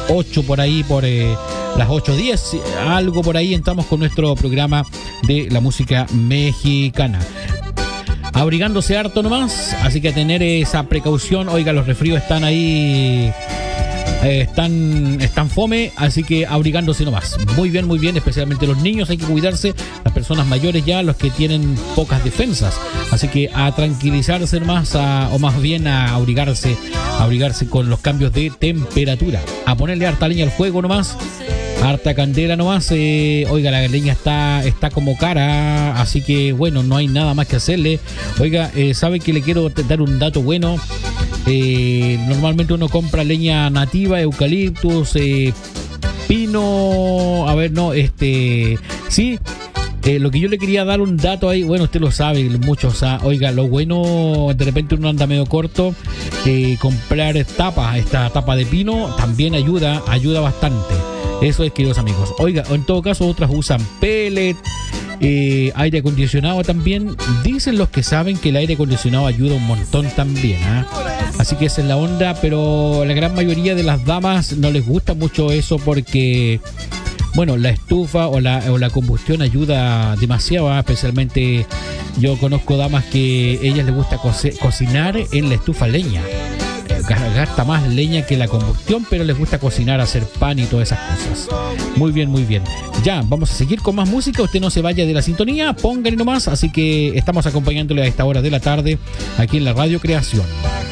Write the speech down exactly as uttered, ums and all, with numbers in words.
ocho por ahí, por eh, las ocho diez, algo por ahí, entramos con nuestro programa de la música mexicana. Abrigándose harto nomás, así que a tener esa precaución. Oiga, los resfríos están ahí, eh, están, están fome, así que abrigándose nomás. Muy bien, muy bien, especialmente los niños hay que cuidarse, las personas mayores ya, los que tienen pocas defensas. Así que a tranquilizarse nomás, a, o más bien a abrigarse, a abrigarse con los cambios de temperatura. A ponerle harta leña al fuego nomás. Harta candela nomás, eh, oiga, la leña está, está como cara, así que bueno, no hay nada más que hacerle. Oiga, eh, ¿sabe que le quiero dar un dato bueno? Eh, normalmente uno compra leña nativa, eucaliptus, eh, pino, a ver, no, este, sí. Eh, lo que yo le quería dar un dato ahí, bueno, usted lo sabe, muchos, ah, oiga, lo bueno, de repente uno anda medio corto, eh, comprar tapa, esta tapa de pino también ayuda, ayuda bastante. Eso es, queridos amigos. Oiga, en todo caso, otras usan pellet, eh, aire acondicionado también. Dicen los que saben que el aire acondicionado ayuda un montón también, ¿eh? Así que esa es la onda, pero la gran mayoría de las damas no les gusta mucho eso porque, bueno, la estufa o la, o la combustión ayuda demasiado, ¿eh? Especialmente yo conozco damas que a ellas les gusta co- cocinar en la estufa leña. Gasta más leña que la combustión, pero les gusta cocinar, hacer pan y todas esas cosas. Muy bien, muy bien. Ya, vamos a seguir con más música. Usted no se vaya de la sintonía, póngale nomás. Así que estamos acompañándole a esta hora de la tarde aquí en la Radio Creación.